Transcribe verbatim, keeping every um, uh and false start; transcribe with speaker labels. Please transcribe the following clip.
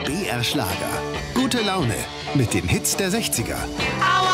Speaker 1: B R Schlager. Gute Laune mit den Hits der sechziger.
Speaker 2: Aua!